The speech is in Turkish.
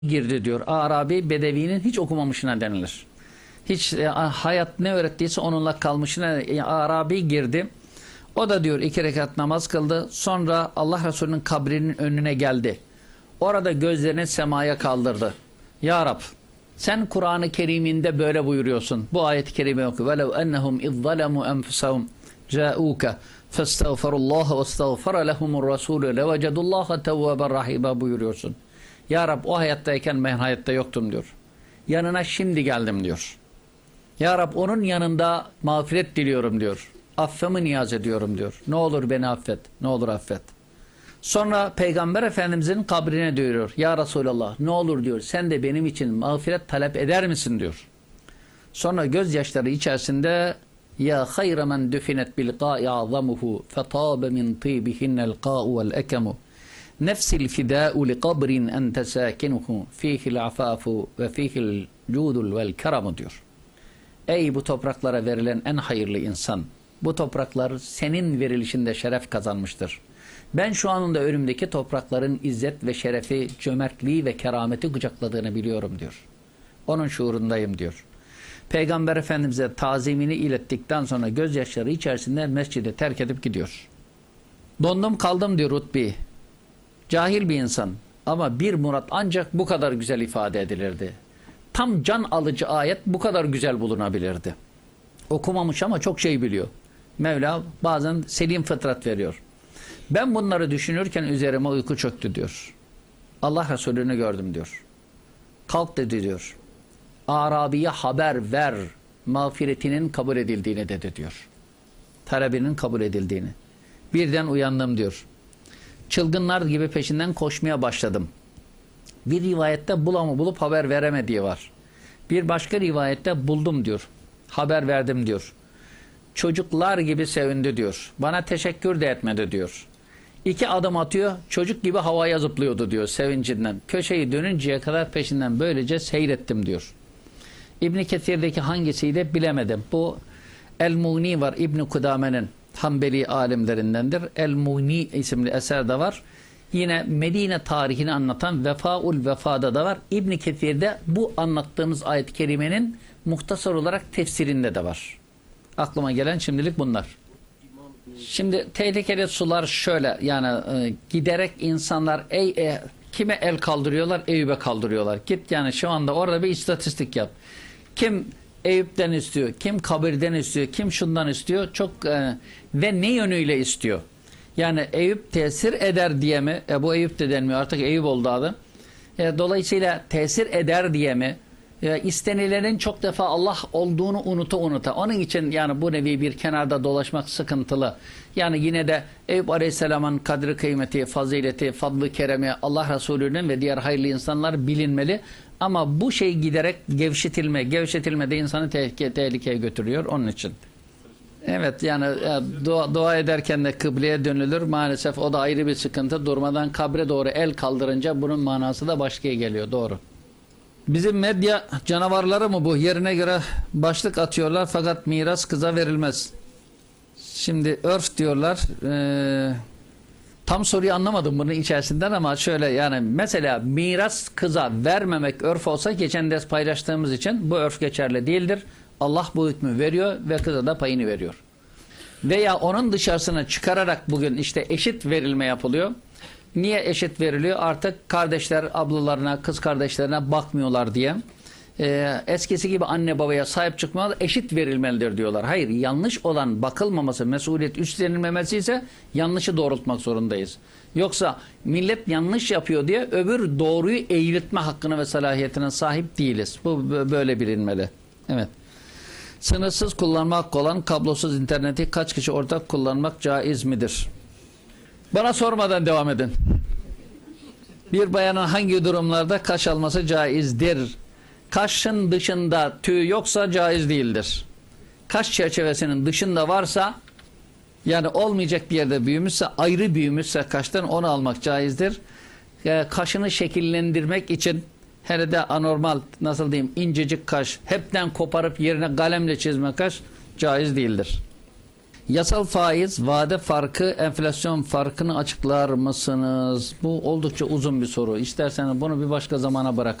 girdi diyor. Arabi bedevinin hiç okumamışına denilir. Hiç hayat ne öğrettiyse onunla kalmışına Arabi girdi. O da diyor 2 rekat namaz kıldı. Sonra Allah Resulü'nün kabrinin önüne geldi. Orada gözlerini semaya kaldırdı. Ya Rab, sen Kur'an-ı Kerim'inde böyle buyuruyorsun. Bu ayet-i kerime oku. وَلَوْ اَنَّهُمْ اِذْ ظَلَمُوا اَنْفُسَهُمْ جَاءُوكَ فَاسْتَغْفَرُوا اللّٰهَ وَاسْتَغْفَرَ لَهُمُ الرَّسُولُ لَوَجَدُوا اللّٰهَ تَوَّابًا رَحِيمًا buyuruyorsun. Ya Rab, o hayattayken ben hayatta yoktum diyor. Yanına şimdi geldim diyor. Ya Rab, onun yanında mağfiret diliyorum diyor. Affımı niyaz ediyorum diyor. Ne olur beni affet, ne olur affet. Sonra Peygamber Efendimizin kabrine diyor. Ya Resulallah, ne olur diyor, sen de benim için mağfiret talep eder misin diyor. Sonra gözyaşları içerisinde ya hayra men düfinet bil qa'i azamuhu fetabe min tibihinnel qa'u vel ekemu nefsil fidâ'u li kabrin ente sâkinuhu fîhil afâfu ve fîhil cûdul vel keramu diyor. Ey bu topraklara verilen en hayırlı insan, bu topraklar senin verilişinde şeref kazanmıştır. Ben şu anında önümdeki toprakların izzet ve şerefi, cömertliği ve kerameti kucakladığını biliyorum diyor. Onun şuurundayım diyor. Peygamber Efendimiz'e tazimini ilettikten sonra gözyaşları içerisinde mescidi terk edip gidiyor. Dondum kaldım diyor Utbi. Cahil bir insan ama bir murat ancak bu kadar güzel ifade edilirdi. Tam can alıcı ayet bu kadar güzel bulunabilirdi. Okumamış ama çok şey biliyor. Mevla bazen selim fıtrat veriyor. Ben bunları düşünürken üzerime uyku çöktü diyor. Allah Resulü'nü gördüm diyor. Kalk dedi diyor. Arabi'ye haber ver. Mağfiretinin kabul edildiğini dedi diyor. Talebinin kabul edildiğini. Birden uyandım diyor. Çılgınlar gibi peşinden koşmaya başladım. Bir rivayette bulup haber veremediği var. Bir başka rivayette buldum diyor. Haber verdim diyor. Çocuklar gibi sevindi diyor. Bana teşekkür de etmedi diyor. 2 adım atıyor, çocuk gibi havaya zıplıyordu diyor sevincinden. Köşeyi dönünceye kadar peşinden böylece seyrettim diyor. İbn-i Kesir'deki hangisiydi bilemedim. Bu El-Mughni var, İbn-i Kudame'nin Hanbeli alimlerindendir. El-Mughni isimli eser de var. Yine Medine tarihini anlatan Vefaul Vefa'da da var. İbn-i Kesir'de bu anlattığımız ayet-i kerimenin muhtasar olarak tefsirinde de var. Aklıma gelen şimdilik bunlar. Şimdi tehlikeli sular şöyle yani giderek insanlar kime el kaldırıyorlar? Eyüp'e kaldırıyorlar. Git yani şu anda orada bir istatistik yap. Kim Eyüp'ten istiyor? Kim kabirden istiyor? Kim şundan istiyor? Çok ve ne yönüyle istiyor? Yani Eyüp tesir eder diye mi? Bu Eyüp de denmiyor. Artık Eyüp oldu adı. Dolayısıyla tesir eder diye mi? İstenilenin çok defa Allah olduğunu unuta. Onun için yani bu nevi bir kenarda dolaşmak sıkıntılı. Yani yine de Eyüp Aleyhisselam'ın kadri kıymeti, fazileti, fadlı keremi Allah Resulü'nün ve diğer hayırlı insanlar bilinmeli. Ama bu şey giderek gevşetilme de insanı tehlikeye götürüyor onun için. Evet yani dua ederken de kıbleye dönülür. Maalesef o da ayrı bir sıkıntı. Durmadan kabre doğru el kaldırınca bunun manası da başka geliyor. Doğru. Bizim medya canavarları mı bu? Yerine göre başlık atıyorlar fakat miras kıza verilmez. Şimdi örf diyorlar. Tam soruyu anlamadım bunun içerisinden ama şöyle yani mesela miras kıza vermemek örf olsa geçen ders paylaştığımız için bu örf geçerli değildir. Allah bu hükmü veriyor ve kıza da payını veriyor. Veya onun dışarısına çıkararak bugün işte eşit verilme yapılıyor. Niye eşit veriliyor? Artık kardeşler ablalarına, kız kardeşlerine bakmıyorlar diye. Eskisi gibi anne babaya sahip çıkmalar eşit verilmelidir diyorlar. Hayır, yanlış olan bakılmaması, mesuliyet üstlenilmemesi ise yanlışı doğrultmak zorundayız. Yoksa millet yanlış yapıyor diye öbür doğruyu eğritme hakkına ve salahiyetine sahip değiliz. Bu böyle bilinmeli. Evet. Sınırsız kullanmak olan kablosuz interneti kaç kişi ortak kullanmak caiz midir? Bana sormadan devam edin. Bir bayanın hangi durumlarda kaş alması caizdir? Kaşın dışında tüy yoksa caiz değildir. Kaş çerçevesinin dışında varsa yani olmayacak bir yerde büyümüşse, ayrı büyümüşse kaştan onu almak caizdir. Kaşını şekillendirmek için hele de anormal nasıl diyeyim incecik kaş hepten koparıp yerine kalemle çizme kaş caiz değildir. Yasal faiz, vade farkı, enflasyon farkını açıklar mısınız? Bu oldukça uzun bir soru. İsterseniz bunu bir başka zamana bırak.